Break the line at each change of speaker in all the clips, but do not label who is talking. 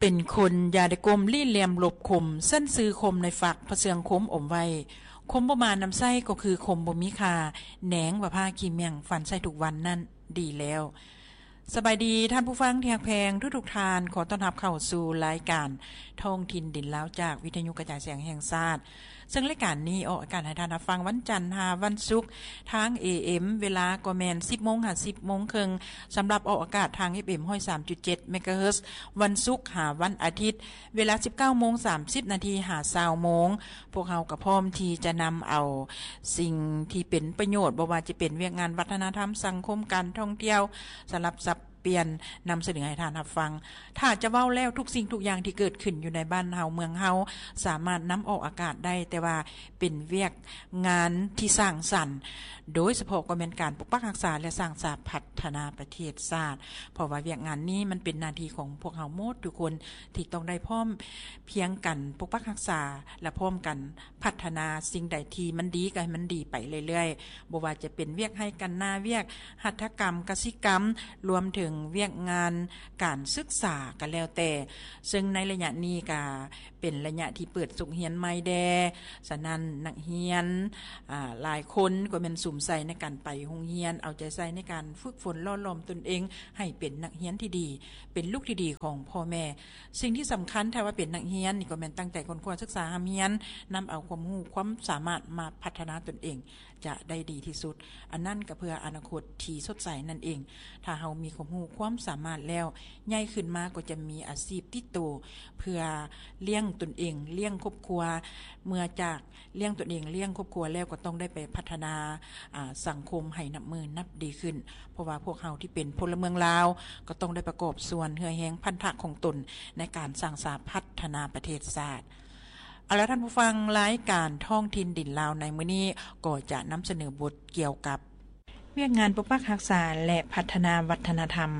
เป็นคนยาได้กลมลี่เหลี่ยมหลบคมเส้นซื้อคมในฝักผะเสืองคมอมไว้คมประมาณน้ำไส้ก็คือคมบ่มีค่าแหนงว่าผ้าขี้เมียงฟันใส่ทุกวันนั่นดีแล้วสบายดีท่านผู้ฟังที่รักแพงทุกๆทานขอต้อนรับเข้าสู่รายการท้องถิ่นดินแล้วจากวิทยุกระจายเสียงแห่งชาติซึ่งรายการนี้ออกอากาศให้ท่านฟังวันจันทร์วันศุกร์ทาง AM เวลาก็แม่น 10:00 น. 10:30 น. สำหรับออกอากาศทาง FM 103.7 เมกะเฮิรตซ์วันศุกร์วันอาทิตย์เวลา 19:30 น. 20:00 น. พวกเราก็พร้อมที่จะนำเอาสิ่งที่เป็นประโยชน์บ่ว่าจะเป็นเวียกงานวัฒนธรรมสังคมการท่องเที่ยวสำหรับเปลี่ยนนำเสนอให้ท่านรับฟังถ้าจะเว้าแล้วทุกสิ่งทุกอย่างที่เกิดขึ้นอยู่ในบ้านเฮาเมืองเฮาสามารถนำออกอากาศได้แต่ว่าเป็นเวียกงานที่สร้างสรรค์โดยเฉพาะก็เป็นการปกปักรักษาและสร้างสรรค์พัฒนาประเทศชาติเพราะว่าเวียกงานนี้มันเป็นหน้าที่ของพวกเฮาหมดทุกคนที่ต้องได้พร้อมเพียงกันปกปักรักษาและพร้อมกันพัฒนาสิ่งใดที่มันดีก็ให้มันดีไปเรื่อยๆบ่ว่าจะเป็นเวียกให้กันหน้าเวียกหัตถกรรมกสิกรรมรวมถึงเวียกงานการศึกษาก็แล้วแต่ซึ่งในระยะนี้ก็เป็นระยะที่เปิดสุขเรียนใหม่แดฉะนั้นนักเรียนหลายคนก็เป็นสุ่มใส่ในการไปโรงเรียนเอาใจใส่ในการฝึกฝนล่อหลอมตนเองให้เป็นนักเรียนที่ดีเป็นลูกที่ดีของพ่อแม่สิ่งที่สำคัญถ้าว่าเป็นนักเรียนนี่ก็แม่นตั้งใจคนควรศึกษาหาเรียนนำเอาความรู้ความสามารถมาพัฒนาตนเองจะได้ดีที่สุดอันนั้นก็เพื่ออนาคตที่สดใสนั่นเองถ้าเฮามีความรู้ความสามารถแล้วใหญ่ขึ้นมาก็จะมีอาชีพติดตัวเพื่อเลี้ยงตนเองเลี้ยงครอบครัวเมื่อจากเลี้ยงตนเองเลี้ยงครอบครัวแล้วก็ต้องได้ไปพัฒนาสังคมให้นับมือนับดีขึ้นเพราะว่าพวกเฮาที่เป็นพลเมืองลาวก็ต้องได้ประกอบส่วนเฮือแฮงพันธะของตนในการสร้างสรรค์พัฒนาประเทศชาติเอาละท่านผู้ฟังรายการท้องถิ่นดินลาวในมื้อนี้ก็จะนำเสนอบทเกี่ยวกับเวียกงานปกปักรักษาและพัฒนาวัฒนธรรม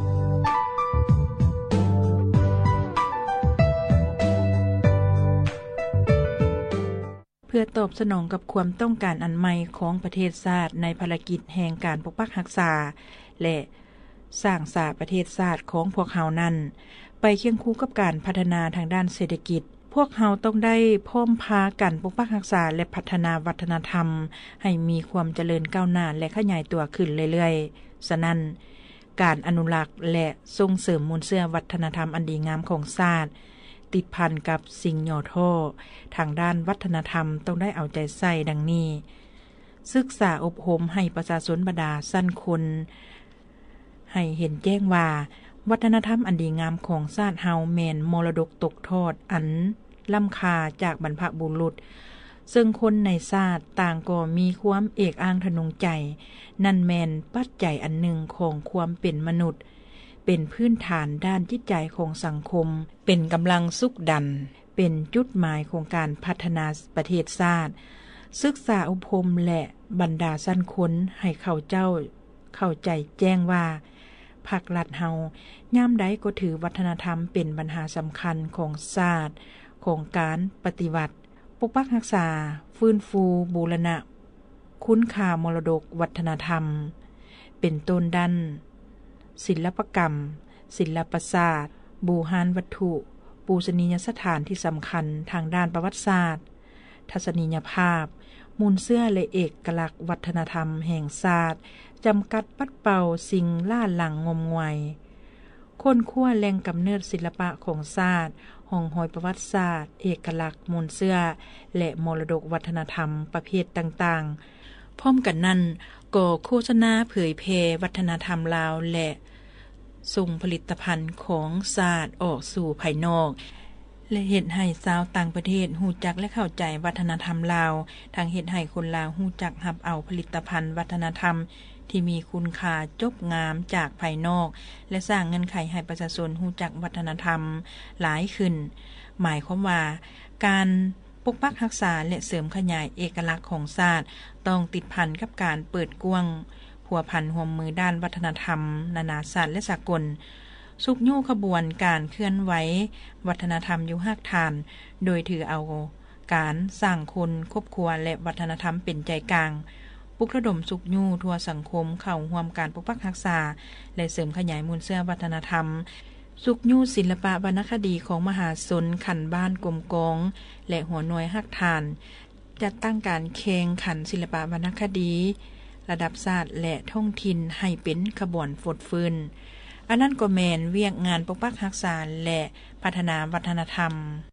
เพื่อตอบสนองกับความต้องการอันใหม่ของประเทศชาติในภารกิจแห่งการปกปักรักษาและสร้างสรรค์ประเทศชาติของพวกเฮานั้นไปเคียงคู่กับการพัฒนาทางด้านเศรษฐกิจพวกเฮาต้องได้พร้อมพากันปกปักรักษาและพัฒนาวัฒนธรรมให้มีความเจริญก้าวหน้าและขยายตัวขึ้นเรื่อยๆฉะนั้นการอนุรักษ์และส่งเสริมมูลเชื้อวัฒนธรรมอันดีงามของชาติติดพันกับสิ่งย่อท่อทางด้านวัฒนธรรมต้องได้เอาใจใส่ดังนี้ศึกษาอบรมให้ประชาชนบรรดาสั้นคนให้เห็นแจ้งว่าวัฒนธรรมอันดีงามของชาติเฮาแม่นมรดกตกทอดอันล้ำค่าจากบรรพบุรุษซึ่งคนในชาติต่างก็มีความเอกอ้างทะนงใจนั่นแม่นปัจจัยอันหนึ่งของความเป็นมนุษย์เป็นพื้นฐานด้านจิตใจของสังคมเป็นกำลังสุขดันเป็นจุดหมายของการพัฒนาประเทศชาติศึกษาอบรมและบรรดาสั้นคนให้เข้าใจแจ้งว่าภาครัฐเฮายามใดก็ถือวัฒนธรรมเป็นปัญหาสำคัญของชาติของการปฏิวัติปกปักรักษาฟื้นฟูบูรณะคุณค่ามรดกวัฒนธรรมเป็นต้นด้านศิลปกรรมศิลปศาสตร์บูหานวัตถุปูชนียสถานที่สำคัญทางด้านประวัติศาสตร์ทัศนียภาพมูลเสื้อและเอกลักษณ์วัฒนธรรมแห่งชาติจำกัดปัดเป่าสิ่งล่าหลังงมงวยค้นคว้าแหล่งกำเนิดศิลปะของชาติห้องหอยประวัติศาสตร์เอกลักษณ์มูลเสื้อและมรดกวัฒนธรรมประเภทต่างๆพร้อมกันนั้นก็โฆษณาเผยแพร่วัฒนธรรมลาวและส่งผลิตภัณฑ์ของชาติออกสู่ภายนอกและเฮ็ดให้ชาวต่างประเทศฮู้จักและเข้าใจวัฒนธรรมลาวทั้งเฮ็ดให้คนลาวฮู้จักรับเอาผลิตภัณฑ์วัฒนธรรมที่มีคุณค่าจบงามจากภายนอกและสร้างเงื่อนไขให้ประชาชนฮู้จักวัฒนธรรมหลายขึ้นหมายความว่าการปกปักรักษาและเสริมขยายเอกลักษณ์ของชาติต้องติดพันกับการเปิดกว้างผัวพันร่วมมือด้านวัฒนธรรมนานาชาติและสากลสุกยู่ขบวนการเคลื่อนไหววัฒนธรรมอยู่รากฐานโดยถือเอาการสร้างคนครอบครัวและวัฒนธรรมเป็นใจกลางปลุกระดมสุกยู่ทั่วสังคมเข้าร่วมการปกปักรักษาและเสริมขยายมูลเชื้อวัฒนธรรมสุกยูศิลปะวรรณคดีของมหาชนขันบ้านกลมกองและหัวหน่วยฮักทานจัดตั้งการแข่งขันศิลปะวรรณคดีระดับชาติและท้องถิ่นให้เป็นขบวนฟดฟื้นอันนั้นก็แม่นเวียกงานปกปักรักษาและพัฒนาวัฒนธรรม